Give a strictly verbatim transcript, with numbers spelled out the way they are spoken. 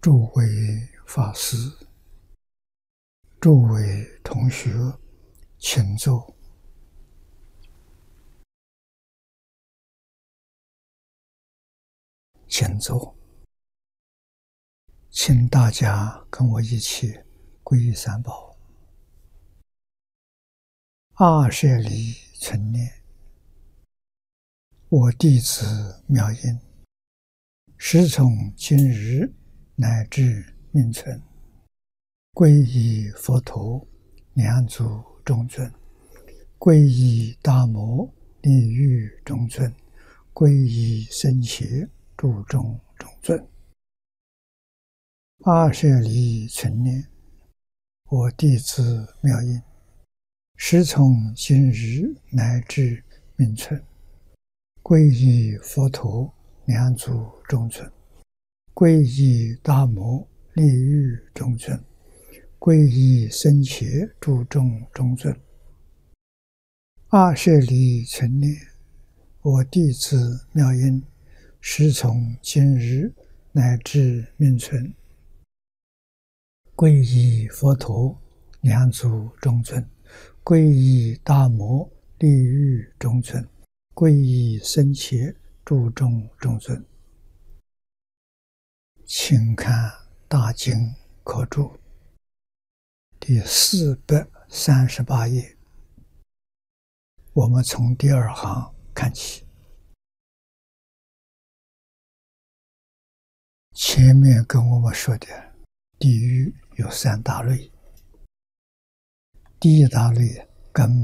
诸位法师、诸位同学，请坐。请坐。请大家跟我一起皈依三宝。二舍离存念，我弟子妙音，时从今日乃至命存，皈依佛陀、两祖中尊，皈依大摩利欲中尊，皈依僧伽注中中尊。二舍离存念，我弟子妙音，时从今日乃至命存，皈依佛陀、两祖中尊，皈依大摩利欲中尊，皈依僧伽注中中尊。二舍离存念，我弟子妙音，时从今日乃至命存，皈依佛陀、两祖中尊，皈依大摩利欲中尊，皈依僧伽注中中尊。请看大经科注第四百三十八页，我们从第二行看起。前面跟我们说的地狱有三大类，第一大类跟